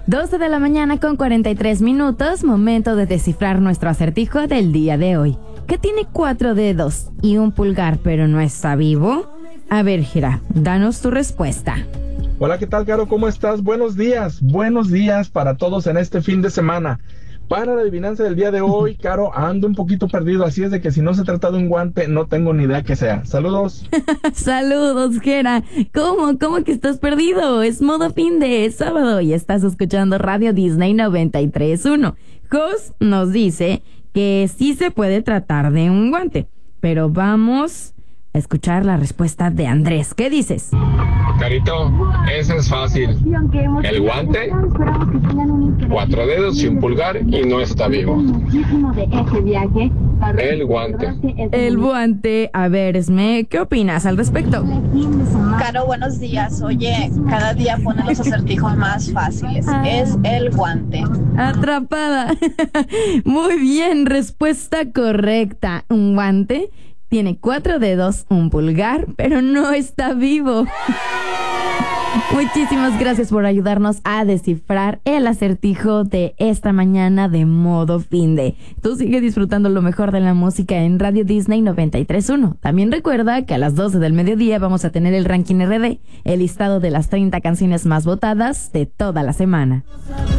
12 de la mañana con 43 minutos, momento de descifrar nuestro acertijo del día de hoy. ¿Qué tiene 4 dedos y un pulgar pero no está vivo? A ver, Jera, danos tu respuesta. Hola, ¿qué tal, Caro? ¿Cómo estás? Buenos días para todos en este fin de semana. Para la adivinanza del día de hoy, Caro, ando un poquito perdido, así es de que si no se trata de un guante, no tengo ni idea qué sea. Saludos. Saludos, Jera. ¿Cómo que estás perdido? Es modo fin de sábado y estás escuchando Radio Disney 93.1. Jos nos dice que sí se puede tratar de un guante, pero vamos a escuchar la respuesta de Andrés. ¿Qué dices? Carito, eso es fácil. El guante, 4 dedos y un pulgar y no está vivo. El guante. El guante. A ver, Esme, ¿qué opinas al respecto? Caro, buenos días. Oye, cada día ponen los acertijos más fáciles. Es el guante. Atrapada. Muy bien, respuesta correcta. Un guante tiene 4 dedos, un pulgar, pero no está vivo. Muchísimas gracias por ayudarnos a descifrar el acertijo de esta mañana de modo finde. Tú sigue disfrutando lo mejor de la música en Radio Disney 93.1. También recuerda que a las 12 del mediodía vamos a tener el Ranking RD, el listado de las 30 canciones más votadas de toda la semana.